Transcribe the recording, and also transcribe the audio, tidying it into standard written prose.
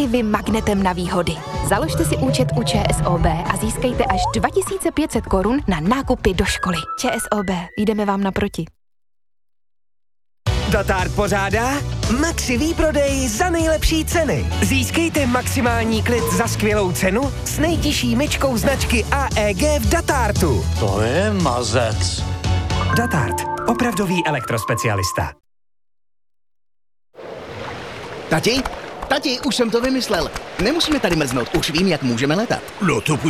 vy magnetem na výhody. Založte si účet u ČSOB a získejte až 2500 korun na nákupy do školy. ČSOB, jdeme vám naproti. Datard pořádá Maxi výprodej za nejlepší ceny. Získejte maximální klid za skvělou cenu s nejtěžší myčkou značky AEG v Datartu. To je mazec. Datard, opravdový elektrospecialista. Tati, už jsem to vymyslel. Nemusíme tady mrznout, už vím, jak můžeme letat. No to